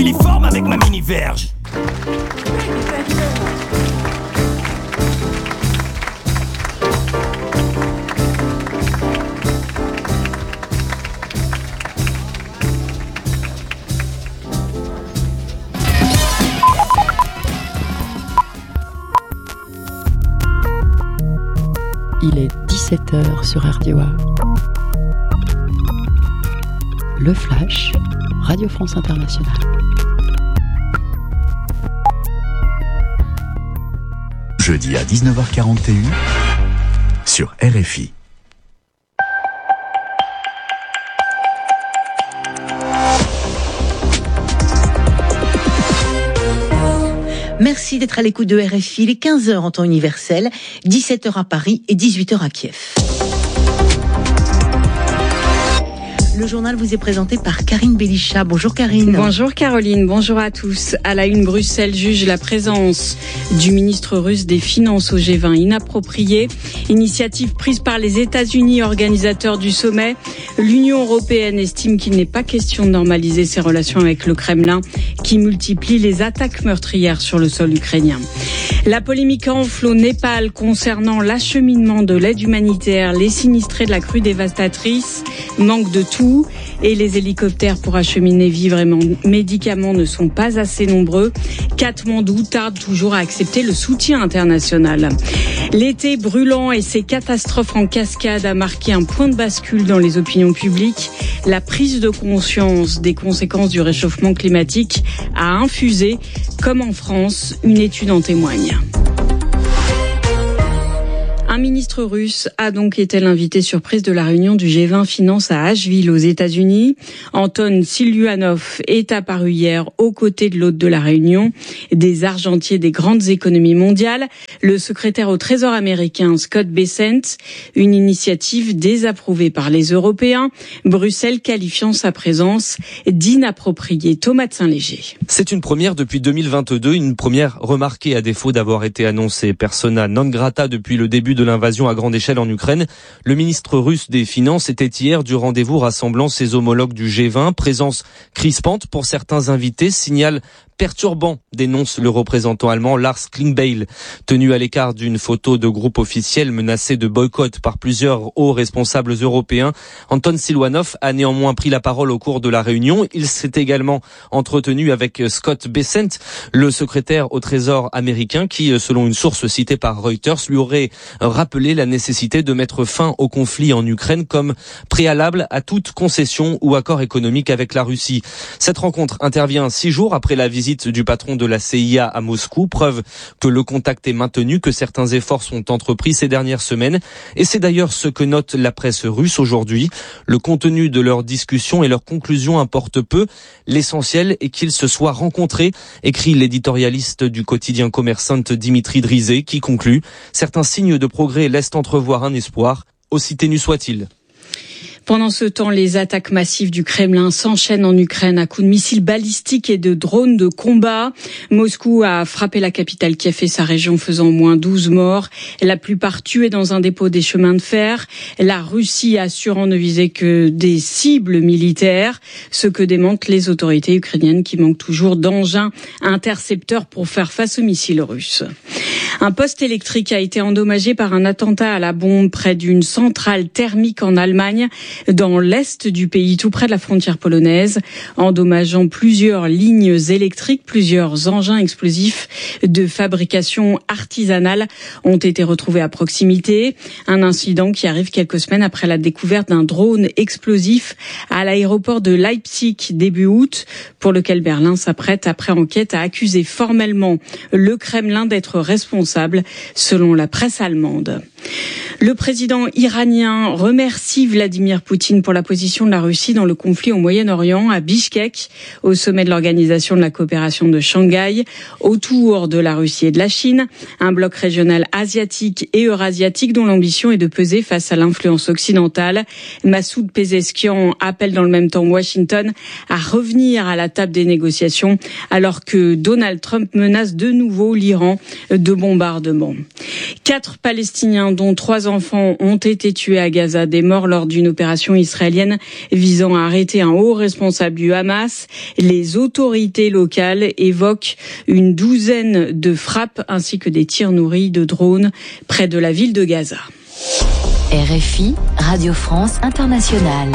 uniforme avec ma mini-verge. Il est 17h sur RDOA. Le Flash, Radio France Internationale. Jeudi à 19h41 sur RFI. Merci d'être à l'écoute de RFI. Il est 15h en temps universel, 17h à Paris et 18h à Kiev. Le journal vous est présenté par Karine Belisha. Bonjour Karine. Bonjour Caroline, bonjour à tous. À la une, Bruxelles juge la présence du ministre russe des Finances au G20 inappropriée. Initiative prise par les États-Unis, organisateurs du sommet. L'Union européenne estime qu'il n'est pas question de normaliser ses relations avec le Kremlin, qui multiplie les attaques meurtrières sur le sol ukrainien. La polémique enfle au Népal concernant l'acheminement de l'aide humanitaire. Les sinistrés de la crue dévastatrice manquent de tout et les hélicoptères pour acheminer vivres et médicaments ne sont pas assez nombreux. Katmandou tarde toujours à accepter le soutien international. L'été brûlant et ses catastrophes en cascade a marqué un point de bascule dans les opinions publiques. La prise de conscience des conséquences du réchauffement climatique a infusé, comme en France, une étude en témoigne. Un ministre russe a donc été l'invité surprise de la réunion du G20 Finance à Asheville aux États-Unis. Anton Siluanov est apparu hier aux côtés de l'hôte de la réunion, des argentiers des grandes économies mondiales, le secrétaire au Trésor américain Scott Bessent, une initiative désapprouvée par les Européens, Bruxelles qualifiant sa présence d'inappropriée. Thomas de Saint-Léger. C'est une première depuis 2022, une première remarquée à défaut d'avoir été annoncée persona non grata depuis le début de l'invasion à grande échelle en Ukraine. Le ministre russe des Finances était hier du rendez-vous rassemblant ses homologues du G20. Présence crispante pour certains invités, signal perturbant, dénonce le représentant allemand Lars Klingbeil. Tenu à l'écart d'une photo de groupe officiel menacé de boycott par plusieurs hauts responsables européens, Anton Siluanov a néanmoins pris la parole au cours de la réunion. Il s'est également entretenu avec Scott Bessent, le secrétaire au Trésor américain, qui, selon une source citée par Reuters, lui aurait rappelé la nécessité de mettre fin au conflit en Ukraine comme préalable à toute concession ou accord économique avec la Russie. Cette rencontre intervient 6 jours après la visite du patron de la CIA à Moscou, preuve que le contact est maintenu, que certains efforts sont entrepris ces dernières semaines. Et c'est d'ailleurs ce que note la presse russe aujourd'hui. Le contenu de leurs discussions et leurs conclusions importent peu. L'essentiel est qu'ils se soient rencontrés, écrit l'éditorialiste du quotidien Commerçant Dimitri Drizé, qui conclut « Certains signes de progrès laissent entrevoir un espoir, aussi ténu soit-il ». Pendant ce temps, les attaques massives du Kremlin s'enchaînent en Ukraine à coups de missiles balistiques et de drones de combat. Moscou a frappé la capitale Kiev et sa région, faisant au moins 12 morts. La plupart tués dans un dépôt des chemins de fer. La Russie assurant ne viser que des cibles militaires, ce que démentent les autorités ukrainiennes qui manquent toujours d'engins intercepteurs pour faire face aux missiles russes. Un poste électrique a été endommagé par un attentat à la bombe près d'une centrale thermique en Allemagne, dans l'est du pays, tout près de la frontière polonaise, endommageant plusieurs lignes électriques. Plusieurs engins explosifs de fabrication artisanale ont été retrouvés à proximité. Un incident qui arrive quelques semaines après la découverte d'un drone explosif à l'aéroport de Leipzig début août, pour lequel Berlin s'apprête, après enquête, à accuser formellement le Kremlin d'être responsable, selon la presse allemande. Le président iranien remercie Vladimir Poutine pour la position de la Russie dans le conflit au Moyen-Orient, à Bichkek, au sommet de l'Organisation de la coopération de Shanghai, autour de la Russie et de la Chine, un bloc régional asiatique et eurasiatique dont l'ambition est de peser face à l'influence occidentale. Massoud Pezeshkian appelle dans le même temps Washington à revenir à la table des négociations, alors que Donald Trump menace de nouveau l'Iran de bombardements. 4 Palestiniens dont 3 enfants, ont été tués à Gaza, des morts lors d'une opération israélienne visant à arrêter un haut responsable du Hamas. Les autorités locales évoquent une douzaine de frappes ainsi que des tirs nourris de drones près de la ville de Gaza. RFI, Radio France Internationale.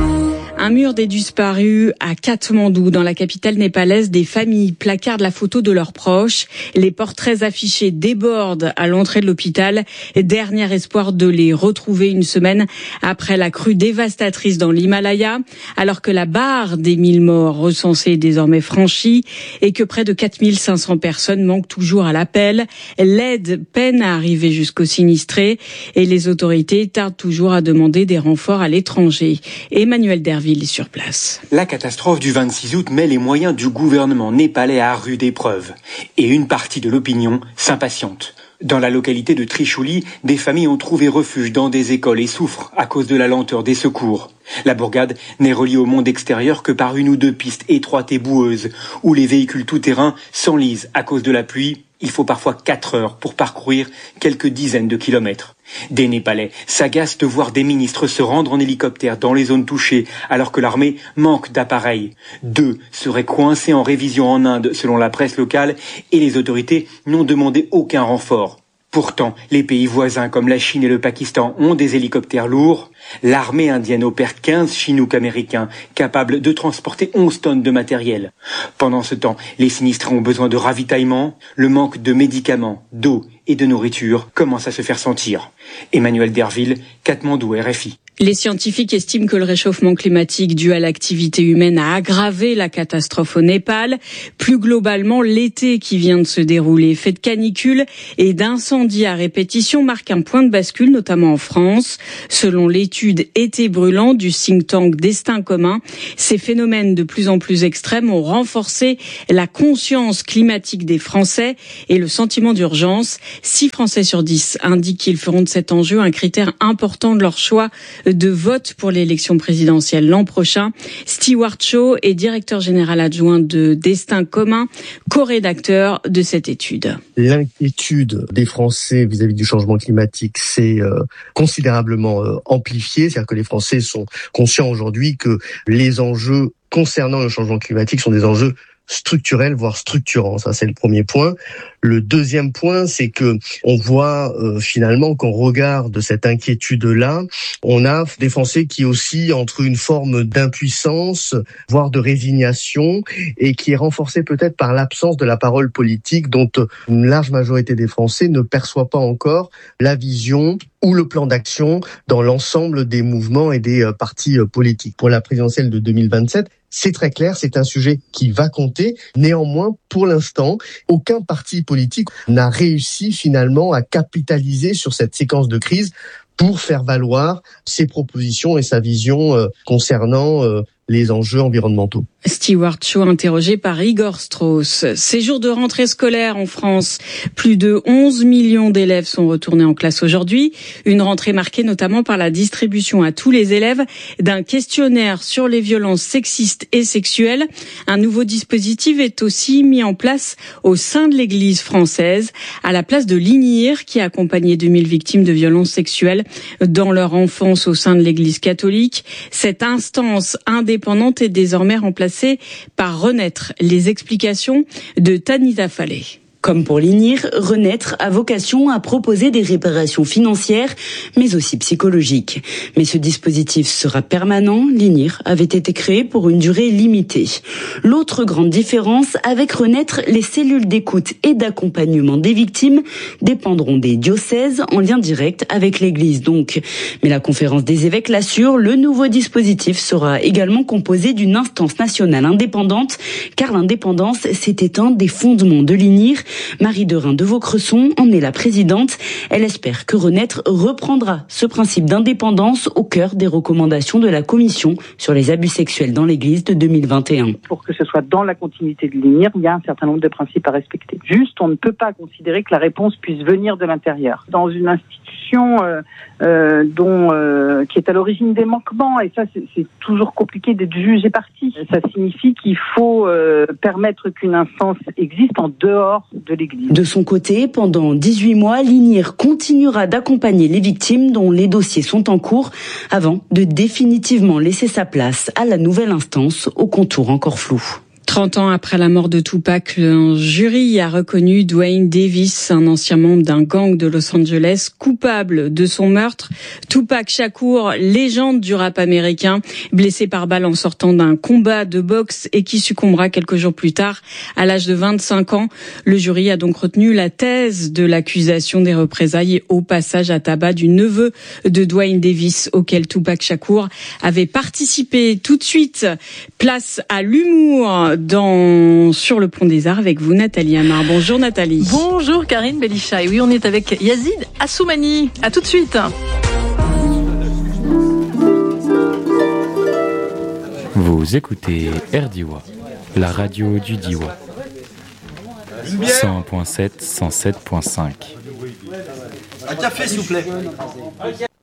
Un mur des disparus à Katmandou, dans la capitale népalaise. Des familles placardent la photo de leurs proches. Les portraits affichés débordent à l'entrée de l'hôpital. Dernier espoir de les retrouver une semaine après la crue dévastatrice dans l'Himalaya, alors que la barre des 1000 morts recensés est désormais franchie et que près de 4500 personnes manquent toujours à l'appel. L'aide peine à arriver jusqu'aux sinistrés et les autorités tardent toujours à demander des renforts à l'étranger. Emmanuel Derville est sur place. La catastrophe du 26 août met les moyens du gouvernement népalais à rude épreuve. Et une partie de l'opinion s'impatiente. Dans la localité de Trishuli, des familles ont trouvé refuge dans des écoles et souffrent à cause de la lenteur des secours. La bourgade n'est reliée au monde extérieur que par une ou deux pistes étroites et boueuses, où les véhicules tout-terrain s'enlisent à cause de la pluie. Il faut parfois 4 heures pour parcourir quelques dizaines de kilomètres. Des Népalais s'agacent de voir des ministres se rendre en hélicoptère dans les zones touchées alors que l'armée manque d'appareils. 2 seraient coincés en révision en Inde selon la presse locale et les autorités n'ont demandé aucun renfort. Pourtant, les pays voisins comme la Chine et le Pakistan ont des hélicoptères lourds. L'armée indienne opère 15 Chinook américains capables de transporter 11 tonnes de matériel. Pendant ce temps, les sinistrés ont besoin de ravitaillement. Le manque de médicaments, d'eau et de nourriture commence à se faire sentir. Emmanuel Derville, Katmandou, RFI. Les scientifiques estiment que le réchauffement climatique dû à l'activité humaine a aggravé la catastrophe au Népal. Plus globalement, l'été qui vient de se dérouler, fait de canicule et d'incendies à répétition, marque un point de bascule, notamment en France. Selon l'étude Été brûlant du think tank Destin commun, ces phénomènes de plus en plus extrêmes ont renforcé la conscience climatique des Français et le sentiment d'urgence. 6 Français sur 10 indiquent qu'ils feront de cet enjeu un critère important de leur choix de vote pour l'élection présidentielle l'an prochain. Stewart Shaw est directeur général adjoint de Destin commun, co-rédacteur de cette étude. L'inquiétude des Français vis-à-vis du changement climatique s'est considérablement amplifiée. C'est-à-dire que les Français sont conscients aujourd'hui que les enjeux concernant le changement climatique sont des enjeux structurel, voire structurant. Ça, c'est le premier point. Le deuxième point, c'est que on voit finalement qu'en regard de cette inquiétude-là, on a des Français qui oscillent entre une forme d'impuissance, voire de résignation, et qui est renforcée peut-être par l'absence de la parole politique, dont une large majorité des Français ne perçoit pas encore la vision ou le plan d'action dans l'ensemble des mouvements et des partis politiques. Pour la présidentielle de 2027, c'est très clair, c'est un sujet qui va compter. Néanmoins, pour l'instant, aucun parti politique n'a réussi finalement à capitaliser sur cette séquence de crise pour faire valoir ses propositions et sa vision concernant les enjeux environnementaux. Stewart Shaw interrogé par Igor Strauss. Ces jours de rentrée scolaire en France, plus de 11 millions d'élèves sont retournés en classe aujourd'hui. Une rentrée marquée notamment par la distribution à tous les élèves d'un questionnaire sur les violences sexistes et sexuelles. Un nouveau dispositif est aussi mis en place au sein de l'Église française, à la place de l'INIR qui a accompagné 2000 victimes de violences sexuelles dans leur enfance au sein de l'Église catholique. Cette instance indépendante est désormais remplacée par Renaître. Les explications de Tanita Fallet. Comme pour l'INIR, Renaître a vocation à proposer des réparations financières, mais aussi psychologiques. Mais ce dispositif sera permanent. L'INIR avait été créé pour une durée limitée. L'autre grande différence, avec Renaître, les cellules d'écoute et d'accompagnement des victimes dépendront des diocèses en lien direct avec l'Église donc. Mais la conférence des évêques l'assure, le nouveau dispositif sera également composé d'une instance nationale indépendante, car l'indépendance, c'était un des fondements de l'INIR. Marie Derain de Vaucresson en est la présidente. Elle espère que Renaître reprendra ce principe d'indépendance au cœur des recommandations de la Commission sur les abus sexuels dans l'Église de 2021. Pour que ce soit dans la continuité de l'INIR, il y a un certain nombre de principes à respecter. Juste, on ne peut pas considérer que la réponse puisse venir de l'intérieur. Dans une institution qui est à l'origine des manquements, et ça c'est toujours compliqué d'être juge et partie. Ça signifie qu'il faut permettre qu'une instance existe en dehors de l'Église. De son côté, pendant 18 mois, l'INIR continuera d'accompagner les victimes dont les dossiers sont en cours avant de définitivement laisser sa place à la nouvelle instance aux contours encore flous. 30 ans après la mort de Tupac, un jury a reconnu Duane Davis, un ancien membre d'un gang de Los Angeles, coupable de son meurtre. Tupac Shakur, légende du rap américain, blessé par balle en sortant d'un combat de boxe et qui succombera quelques jours plus tard à l'âge de 25 ans. Le jury a donc retenu la thèse de l'accusation des représailles au passage à tabac du neveu de Duane Davis auquel Tupac Shakur avait participé. Tout de suite, place à l'humour sur le Pont des Arts avec vous, Nathalie Amar. Bonjour Nathalie. Bonjour Karine Belisha. Et oui, on est avec Yazid Assoumani. À tout de suite. Vous écoutez RDiwa, la radio du Diwa. 101.7, 107.5. Un café s'il vous plaît.